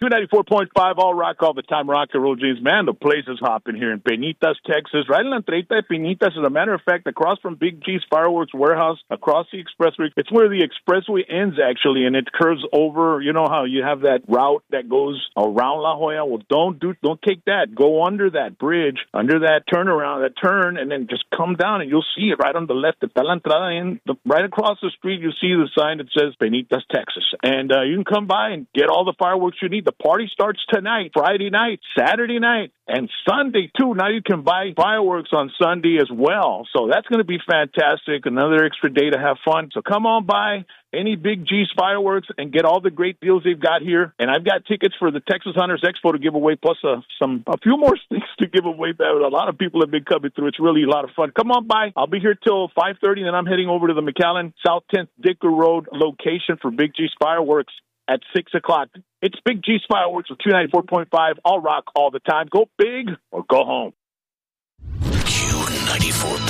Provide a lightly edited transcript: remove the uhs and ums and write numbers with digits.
294.5 All Rock all the time. Rock and roll, James. Man, the place is hopping here in Penitas, Texas. Right in la Treinta de Penitas. As a matter of fact, across from Big G's Fireworks Warehouse, across the expressway. It's where the expressway ends, actually, and it curves over. You know how you have that route that goes around La Jolla? Well, don't take that. Go under that bridge, under that turnaround, that turn, and then just come down, and you'll see it right on the left. Está la entrada in. Right across the street, you see the sign that says Penitas, Texas. And you can come by and get all the fireworks you need. The party starts tonight, Friday night, Saturday night, and Sunday, too. Now you can buy fireworks on Sunday as well. So that's going to be fantastic. Another extra day to have fun. So come on by any Big G's Fireworks and get all the great deals they've got here. And I've got tickets for the Texas Hunters Expo to give away, plus a few more things to give away. A lot of people have been coming through. It's really a lot of fun. Come on by. I'll be here till 5:30, and then I'm heading over to the McAllen South 10th Dicker Road location for Big G's Fireworks at 6 o'clock. It's Big G's Fireworks with 294.5 All Rock all the time. Go big or go home. Q94.